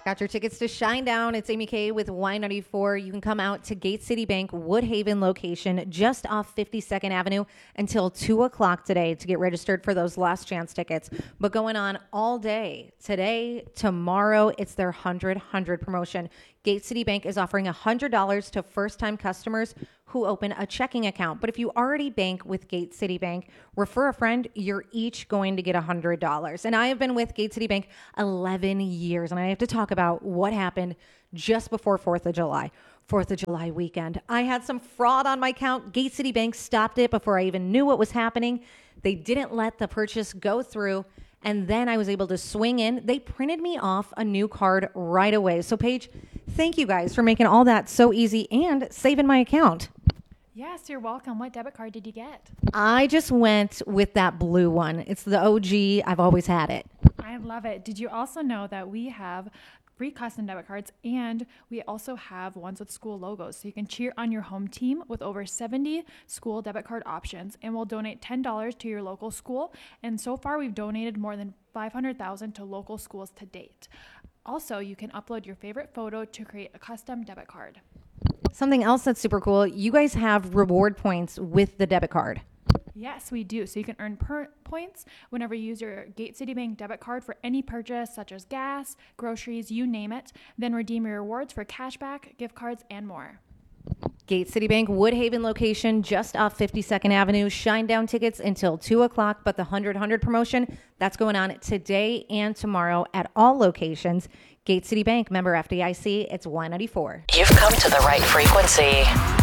Got your tickets to Shinedown. It's Amy Kay with Y94. You can come out to Gate City Bank Woodhaven location just off 52nd Avenue until 2 o'clock today to get registered for those last chance tickets. But going on all day, today, tomorrow, it's their 100 promotion. Gate City Bank is offering $100 to first-time customers who open a checking account. But if you already bank with Gate City Bank, refer a friend, you're each going to get $100. And I have been with Gate City Bank 11 years, and I have to talk about what happened just before 4th of July. 4th of July weekend. I had some fraud on my account. Gate City Bank stopped it before I even knew what was happening. They didn't let the purchase go through. And then I was able to swing in. They printed me off a new card right away. So Paige, thank you guys for making all that so easy and saving my account. Yes, you're welcome. What debit card did you get? I just went with that blue one. It's the OG. I've always had it. I love it. Did you also know that we have free custom debit cards, and we also have ones with school logos, so you can cheer on your home team with over 70 school debit card options, and we'll donate $10 to your local school. And so far we've donated more than $500,000 to local schools to date. Also, you can upload your favorite photo to create a custom debit card. Something else that's super cool, you guys have reward points with the debit card. Yes, we do. So you can earn points whenever you use your Gate City Bank debit card for any purchase, such as gas, groceries, you name it. Then redeem your rewards for cashback, gift cards, and more. Gate City Bank Woodhaven location just off 52nd Avenue. Shinedown tickets until 2 o'clock, but the 100 promotion, that's going on today and tomorrow at all locations. Gate City Bank, member FDIC, it's Y94. You've come to the right frequency.